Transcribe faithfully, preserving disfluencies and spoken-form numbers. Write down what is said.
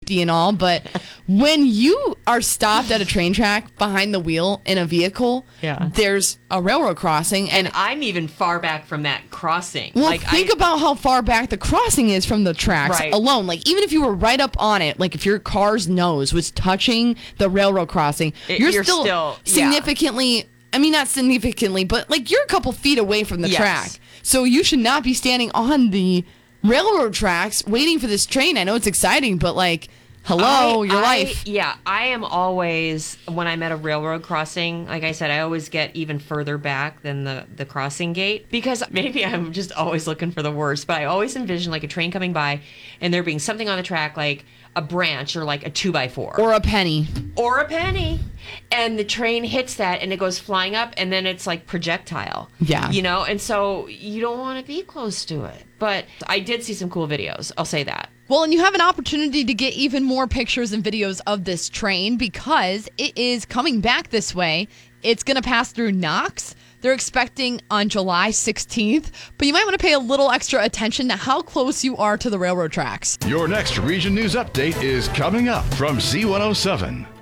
safety and all, but when you are stopped at a train track behind the wheel in a vehicle, yeah. there's a railroad crossing. And, and I'm even far back from that crossing. Well, like, think I, about how far back the crossing is from the tracks right. alone. Like, even if you were right up on it, like if your car's nose was touching the railroad crossing, it, you're, you're still, still significantly... Yeah. I mean, not significantly, but like you're a couple feet away from the yes. track. So you should not be standing on the railroad tracks waiting for this train. I know it's exciting, but like, hello, I, your I, life. Yeah, I am always, when I'm at a railroad crossing, like I said, I always get even further back than the, the crossing gate because maybe I'm just always looking for the worst, but I always envision like a train coming by and there being something on the track like a branch or like a two by four. Or a penny. Or a penny. And the train hits that and it goes flying up and then it's like projectile. Yeah. You know, and so you don't want to be close to it. But I did see some cool videos. I'll say that. Well, and you have an opportunity to get even more pictures and videos of this train because it is coming back this way. It's going to pass through Knox. They're expecting on July sixteenth, but you might want to pay a little extra attention to how close you are to the railroad tracks. Your next Region News Update is coming up from Z one oh seven.